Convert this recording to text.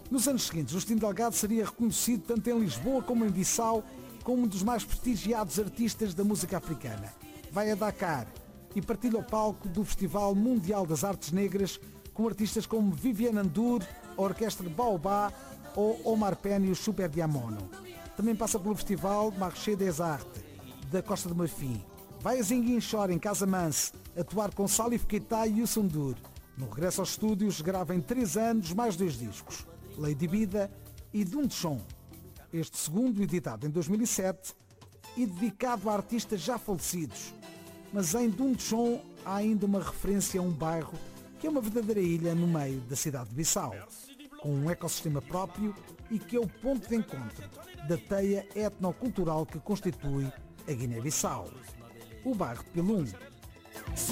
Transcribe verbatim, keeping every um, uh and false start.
Nos anos seguintes, Justino Delgado seria reconhecido tanto em Lisboa como em Bissau como um dos mais prestigiados artistas da música africana. Vai a Dakar e partilha o palco do Festival Mundial das Artes Negras com artistas como Viviane Andour, a Orquestra Baobá ou Omar Penn e o Super Diamono. Também passa pelo Festival Marché des Arts da Costa do Marfim. Vai a Ziguinchor, em Casamance, atuar com Salif Keita e Youssou N'Dour. No regresso aos estúdios, grava em três anos mais dois discos, Lady Bida e Dundchon. Este segundo, editado em dois mil e sete, e dedicado a artistas já falecidos. Mas em Dundchon há ainda uma referência a um bairro que é uma verdadeira ilha no meio da cidade de Bissau, com um ecossistema próprio e que é o ponto de encontro da teia etnocultural que constitui a Guiné-Bissau, o bairro de Pilum.